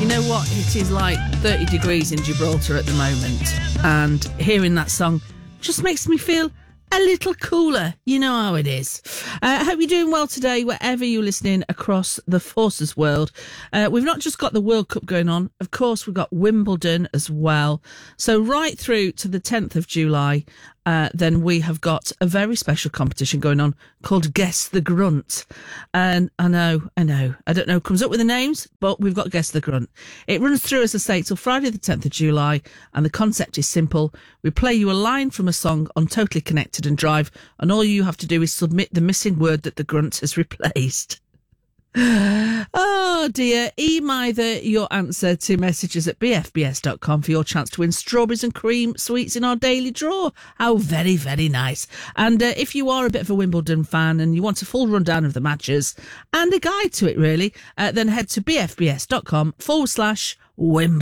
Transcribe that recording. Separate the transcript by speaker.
Speaker 1: know what? It is like 30 degrees in Gibraltar at the moment, and hearing that song just makes me feel a little cooler. You know how it is. I hope you're doing well today, wherever you're listening across the Forces world. We've not just got the World Cup going on. Of course, we've got Wimbledon as well. So right through to the 10th of July, then we have got a very special competition going on called Guess the Grunt. And I know. I don't know who comes up with the names, but we've got Guess the Grunt. It runs through, as I say, till Friday the 10th of July. And the concept is simple. We play you a line from a song on Totally Connected and Drive, and all you have to do is submit the missing word that the grunt has replaced. Oh dear. Either your answer to messages at bfbs.com for your chance to win strawberries and cream sweets in our daily draw. How very, very nice. And if you are a bit of a Wimbledon fan and you want a full rundown of the matches and a guide to it really, then head to bfbs.com/Wimbledon.